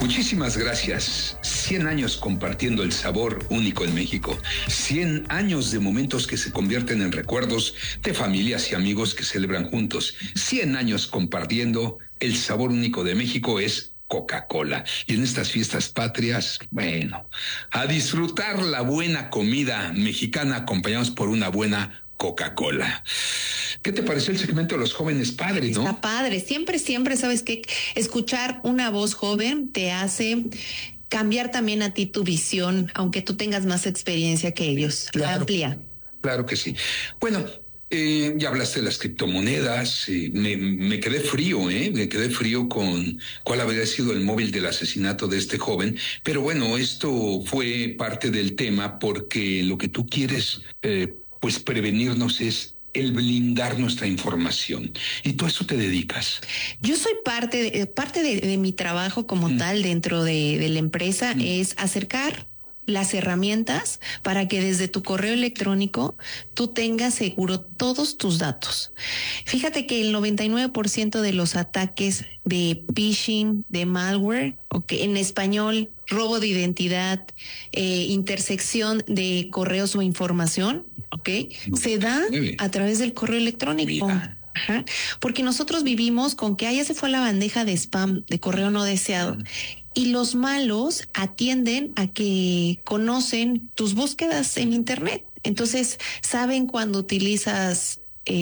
Muchísimas gracias. 100 años compartiendo el sabor único en México. 100 años de momentos que se convierten en recuerdos de familias y amigos que celebran juntos. 100 años compartiendo el sabor único de México es Coca-Cola. Y en estas fiestas patrias, bueno, a disfrutar la buena comida mexicana acompañados por una buena Coca-Cola. ¿Qué te pareció el segmento de los jóvenes padres, no? Está padre. Siempre, ¿sabes qué? Escuchar una voz joven te hace cambiar también a ti tu visión, aunque tú tengas más experiencia que ellos. Claro, amplia. Claro que sí. Bueno, ya hablaste de las criptomonedas. Me quedé frío, Me quedé frío con cuál habría sido el móvil del asesinato de este joven. Pero bueno, esto fue parte del tema porque lo que tú quieres, pues prevenirnos es el blindar nuestra información. Y tú a eso te dedicas. Yo soy parte de mi trabajo como tal dentro de la empresa es acercar las herramientas para que desde tu correo electrónico tú tengas seguro todos tus datos. Fíjate que el 99% de los ataques de phishing, de malware, en español, robo de identidad, intersección de correos o información, se da a través del correo electrónico. Ajá. Porque nosotros vivimos con que ya se fue a la bandeja de spam, de correo no deseado. Y los malos atienden a que conocen tus búsquedas en internet. Entonces saben cuando utilizas,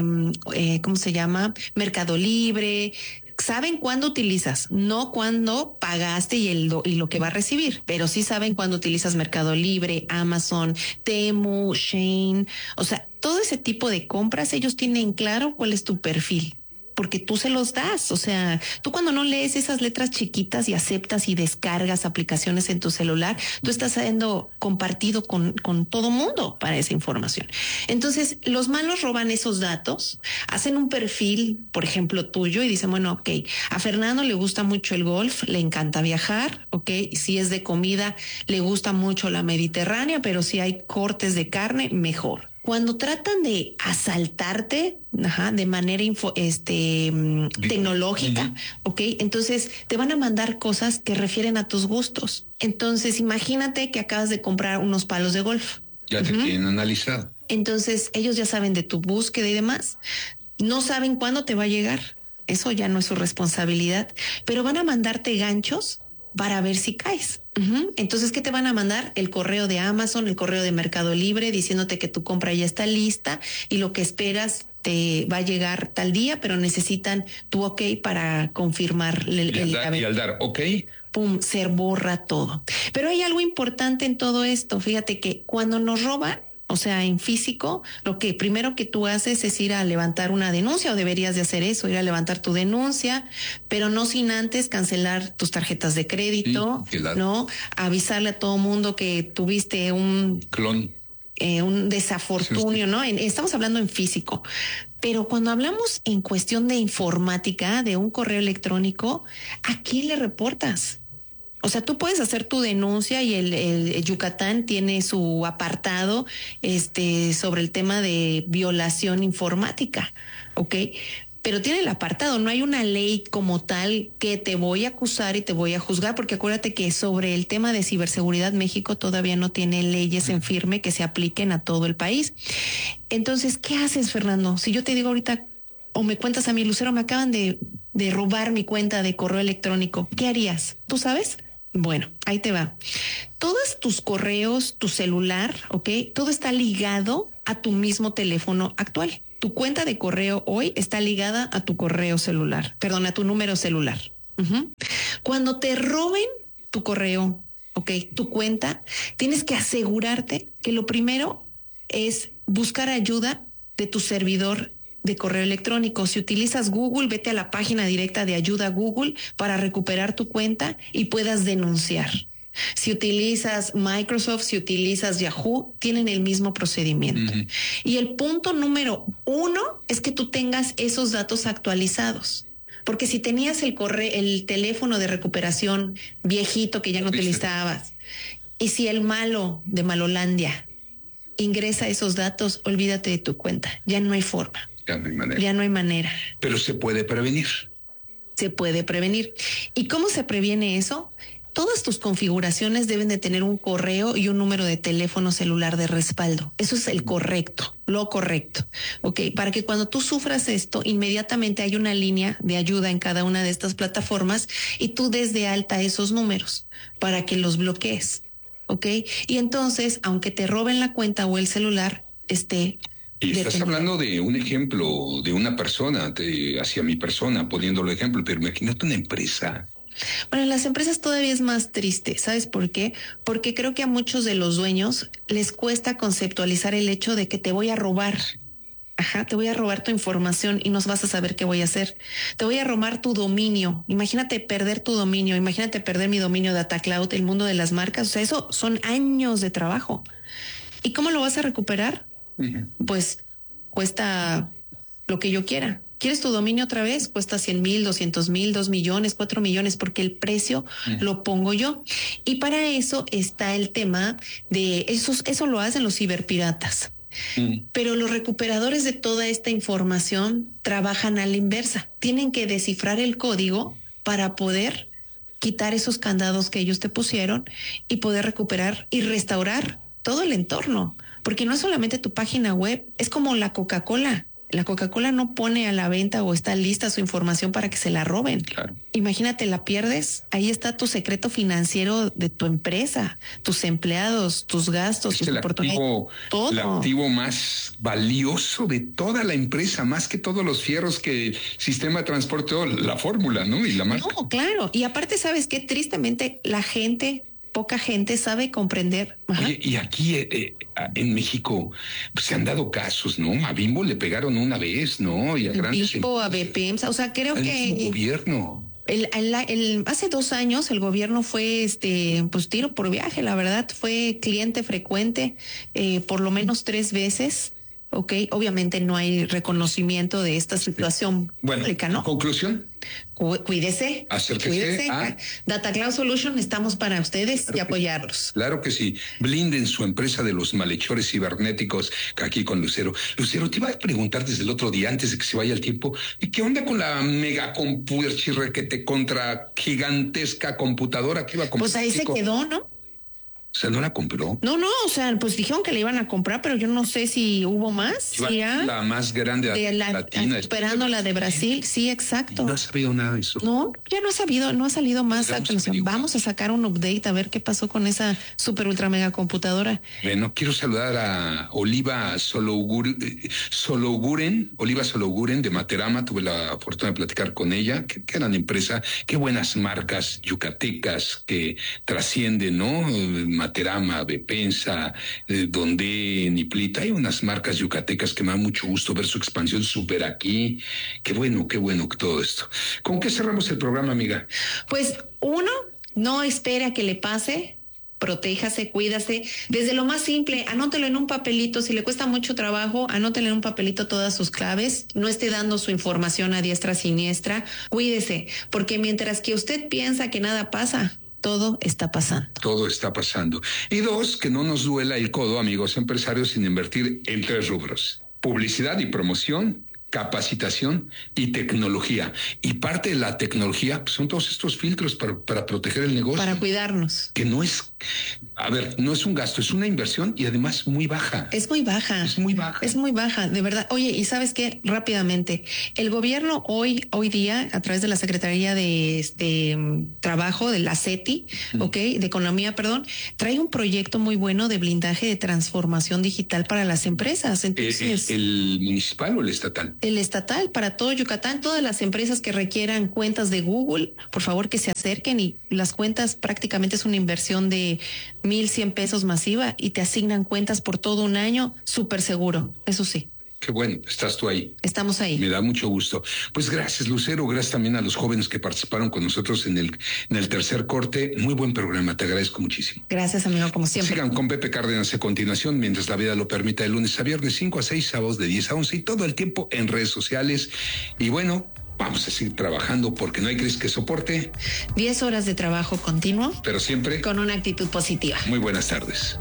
¿cómo se llama? Mercado Libre. Saben cuándo utilizas, no cuándo pagaste y lo que va a recibir, pero sí saben cuándo utilizas Mercado Libre, Amazon, Temu, Shein. O sea, todo ese tipo de compras, ellos tienen claro cuál es tu perfil, porque tú se los das. O sea, tú cuando no lees esas letras chiquitas y aceptas y descargas aplicaciones en tu celular, tú estás siendo compartido con todo mundo para esa información. Entonces, los malos roban esos datos, hacen un perfil, por ejemplo, tuyo y dicen, bueno, a Fernando le gusta mucho el golf, le encanta viajar, si es de comida, le gusta mucho la mediterránea, pero si hay cortes de carne, mejor. Cuando tratan de asaltarte, de manera tecnológica, entonces te van a mandar cosas que refieren a tus gustos. Entonces, imagínate que acabas de comprar unos palos de golf. Ya te tienen analizado. Entonces, ellos ya saben de tu búsqueda y demás. No saben cuándo te va a llegar. Eso ya no es su responsabilidad, pero van a mandarte ganchos para ver si caes. Entonces, ¿qué te van a mandar? El correo de Amazon, el correo de Mercado Libre, diciéndote que tu compra ya está lista y lo que esperas te va a llegar tal día, pero necesitan tu para confirmar y al dar pum, se borra todo. Pero hay algo importante en todo esto. Fíjate que cuando nos roban, o sea, en físico, lo que primero que tú haces es ir a levantar una denuncia, o deberías de hacer eso, ir a levantar tu denuncia, pero no sin antes cancelar tus tarjetas de crédito, ¿no? Avisarle a todo mundo que tuviste un clon. Un desafortunio, ¿no? Estamos hablando en físico, pero cuando hablamos en cuestión de informática, de un correo electrónico, ¿a quién le reportas? O sea, tú puedes hacer tu denuncia y el Yucatán tiene su apartado sobre el tema de violación informática, pero tiene el apartado, no hay una ley como tal que te voy a acusar y te voy a juzgar, porque acuérdate que sobre el tema de ciberseguridad México todavía no tiene leyes en firme que se apliquen a todo el país. Entonces, ¿qué haces, Fernando? Si yo te digo ahorita, o me cuentas a mí, Lucero, me acaban de robar mi cuenta de correo electrónico, ¿qué harías? ¿Tú sabes? Bueno, ahí te va. Todos tus correos, tu celular, todo está ligado a tu mismo teléfono actual. Tu cuenta de correo hoy está ligada a tu correo celular, a tu número celular. Cuando te roben tu correo, tu cuenta, tienes que asegurarte que lo primero es buscar ayuda de tu servidor de correo electrónico. Si utilizas Google, vete a la página directa de ayuda Google para recuperar tu cuenta y puedas denunciar. Si utilizas Microsoft, si utilizas Yahoo, tienen el mismo procedimiento. Y el punto número 1 es que tú tengas esos datos actualizados. Porque si tenías el teléfono de recuperación viejito que ya no utilizabas, y si el malo de Malolandia ingresa esos datos, olvídate de tu cuenta. Ya no hay forma. Ya no hay manera. Pero se puede prevenir. Se puede prevenir. ¿Y cómo se previene eso? todas tus configuraciones deben de tener un correo y un número de teléfono celular de respaldo. Eso es el correcto, lo correcto. Ok, para que cuando tú sufras esto, inmediatamente hay una línea de ayuda en cada una de estas plataformas y tú des de alta esos números para que los bloquees. Ok, y entonces, aunque te roben la cuenta o el celular, Y estás hablando de un ejemplo de una persona, hacia mi persona, poniéndolo ejemplo, pero imagínate una empresa. Bueno, en las empresas todavía es más triste. ¿Sabes por qué? Porque creo que a muchos de los dueños les cuesta conceptualizar el hecho de que te voy a robar. Ajá, te voy a robar tu información y no vas a saber qué voy a hacer. Te voy a robar tu dominio. Imagínate perder tu dominio. Imagínate perder mi dominio Data Cloud, el mundo de las marcas. O sea, eso son años de trabajo. ¿Y cómo lo vas a recuperar? Pues cuesta lo que yo quiera. ¿Quieres tu dominio otra vez? Cuesta 100,000, 200,000, 2 millones, 4 millones, porque el precio lo pongo yo. Y para eso está el tema de eso lo hacen los ciberpiratas. Pero los recuperadores de toda esta información trabajan a la inversa. Tienen que descifrar el código para poder quitar esos candados que ellos te pusieron y poder recuperar y restaurar todo el entorno. Porque no es solamente tu página web, es como la Coca-Cola. La Coca-Cola no pone a la venta o está lista su información para que se la roben. Claro. Imagínate, la pierdes, ahí está tu secreto financiero de tu empresa, tus empleados, tus gastos, tus oportunidades. Todo. El activo más valioso de toda la empresa, más que todos los fierros que sistema de transporte, la fórmula, ¿no? Y la marca. No, claro. Y aparte, ¿sabes qué? Tristemente, poca gente sabe comprender. Oye, y aquí en México pues, se han dado casos, ¿no? A Bimbo le pegaron una vez, ¿no? Y a grandes Bimbo, a BP, o sea, creo que el gobierno. Hace 2 años el gobierno fue pues tiro por viaje, la verdad, fue cliente frecuente, por lo menos 3 veces. Ok, obviamente no hay reconocimiento de esta situación pública, ¿no? Conclusión. Cuídese. Acérquese a Data Cloud Solution, estamos para ustedes y apoyarlos. Claro que sí. Blinden su empresa de los malhechores cibernéticos aquí con Lucero. Lucero, te iba a preguntar desde el otro día, antes de que se vaya el tiempo, ¿qué onda con la megacomputer contra gigantesca computadora que iba a comprar? Pues ahí se quedó, ¿no? O sea, ¿no la compró? No, o sea, pues dijeron que la iban a comprar, pero yo no sé si hubo más. Sí, la más grande de Latina. Esperando la de Brasil, sí, exacto. No ha sabido nada de eso. No, ya no ha salido más. Vamos a sacar un update a ver qué pasó con esa super ultra mega computadora. Bueno, quiero saludar a Oliva Sologuren de Materama. Tuve la fortuna de platicar con ella. Qué gran empresa, qué buenas marcas yucatecas que trascienden, ¿no? Materama, Bepensa, Donde, Niplita, hay unas marcas yucatecas que me da mucho gusto ver su expansión súper aquí. Qué bueno todo esto. ¿Con qué cerramos el programa, amiga? Pues uno, no espere a que le pase, protéjase, cuídase. Desde lo más simple, anótelo en un papelito. Si le cuesta mucho trabajo, anótelo en un papelito todas sus claves. No esté dando su información a diestra siniestra. Cuídese, porque mientras que usted piensa que nada pasa, todo está pasando. Todo está pasando. Y 2, que no nos duela el codo, amigos empresarios, sin invertir en 3 rubros: publicidad y promoción, capacitación y tecnología. Y parte de la tecnología pues, son todos estos filtros para proteger el negocio. Para cuidarnos. Que no es un gasto, es una inversión y además muy baja. Es muy baja. Es muy baja, de verdad. Oye, y ¿sabes qué? Rápidamente, el gobierno hoy día, a través de la Secretaría de Trabajo, de la CETI, de Economía, trae un proyecto muy bueno de blindaje de transformación digital para las empresas. Entonces, ¿El municipal o el estatal? El estatal, para todo Yucatán, todas las empresas que requieran cuentas de Google, por favor que se acerquen, y las cuentas prácticamente es una inversión de 1,100 pesos masiva y te asignan cuentas por todo un año, súper seguro, eso sí. Qué bueno, estás tú ahí. Estamos ahí. Me da mucho gusto. Pues gracias, Lucero. Gracias también a los jóvenes que participaron con nosotros en el tercer corte. Muy buen programa, te agradezco muchísimo. Gracias, amigo, como siempre. Sigan con Pepe Cárdenas a continuación, mientras la vida lo permita, de lunes a viernes, 5 a 6, sábados de 10 a 11 y todo el tiempo en redes sociales. Y bueno, vamos a seguir trabajando porque no hay crisis que soporte. 10 horas de trabajo continuo. Pero siempre con una actitud positiva. Muy buenas tardes.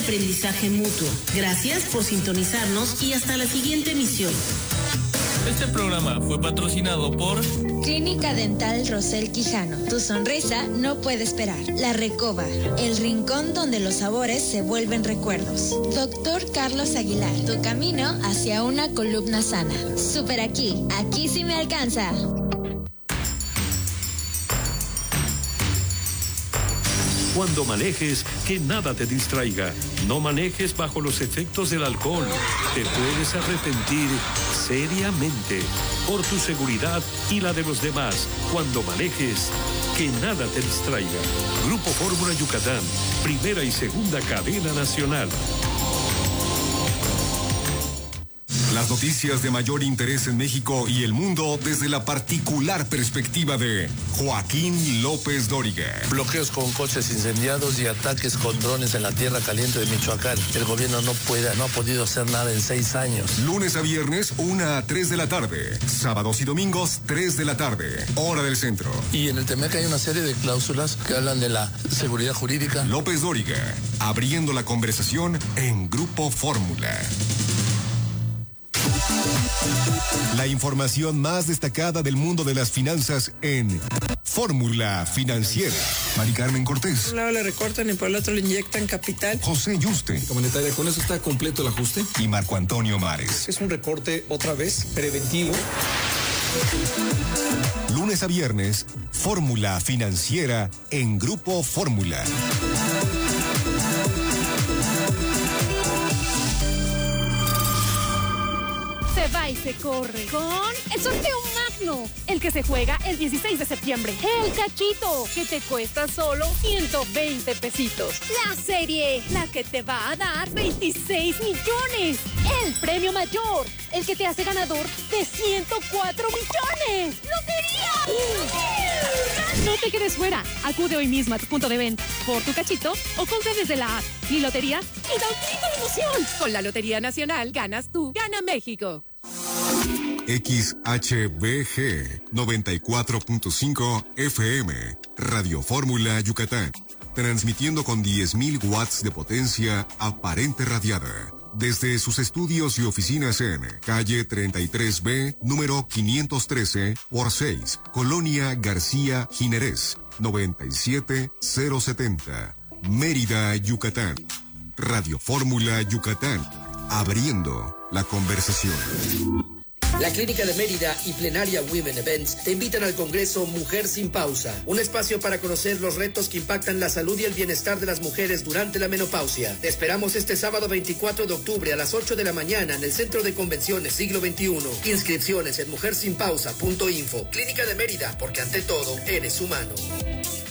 aprendizaje mutuo. Gracias por sintonizarnos y hasta la siguiente emisión. Este programa fue patrocinado por Clínica Dental Rosel Quijano. Tu sonrisa no puede esperar. La Recoba, el rincón donde los sabores se vuelven recuerdos. Doctor Carlos Aguilar, tu camino hacia una columna sana. Super aquí sí me alcanza. Cuando manejes, que nada te distraiga. No manejes bajo los efectos del alcohol. Te puedes arrepentir seriamente. Por tu seguridad y la de los demás. Cuando manejes, que nada te distraiga. Grupo Fórmula Yucatán, primera y segunda cadena nacional. Las noticias de mayor interés en México y el mundo desde la particular perspectiva de Joaquín López Dóriga. Bloqueos con coches incendiados y ataques con drones en la tierra caliente de Michoacán. El gobierno no ha podido hacer nada en 6 años. Lunes a viernes, 1 a 3 de la tarde. Sábados y domingos, 3 de la tarde. Hora del centro. Y en el TEMEC hay una serie de cláusulas que hablan de la seguridad jurídica. López Dóriga, abriendo la conversación en Grupo Fórmula. La información más destacada del mundo de las finanzas en Fórmula Financiera. Mari Carmen Cortés. Por un lado le recortan y por el otro le inyectan capital. José Yuste. Comunitaria, ¿con eso está completo el ajuste? Y Marco Antonio Mares. Es un recorte otra vez preventivo. Lunes a viernes, Fórmula Financiera en Grupo Fórmula. Se va y se corre con el sorteo magno, el que se juega el 16 de septiembre. El cachito, que te cuesta solo 120 pesitos. La serie, la que te va a dar 26 millones. El premio mayor, el que te hace ganador de 104 millones. ¡Lotería! No te quedes fuera. Acude hoy mismo a tu punto de venta por tu cachito o compra desde la app Mi Lotería y da un grito de emoción. Con la Lotería Nacional ganas tú, gana México. XHBG 94.5 FM, Radio Fórmula Yucatán, transmitiendo con 10.000 watts de potencia aparente radiada, desde sus estudios y oficinas en calle 33B, número 513 por 6, Colonia García Jiménez, 97070, Mérida, Yucatán. Radio Fórmula Yucatán, abriendo la conversación. La Clínica de Mérida y Plenaria Women Events te invitan al Congreso Mujer Sin Pausa, un espacio para conocer los retos que impactan la salud y el bienestar de las mujeres durante la menopausia. Te esperamos este sábado 24 de octubre a las 8 de la mañana en el Centro de Convenciones Siglo XXI. Inscripciones en mujersinpausa.info. Clínica de Mérida, porque ante todo eres humano.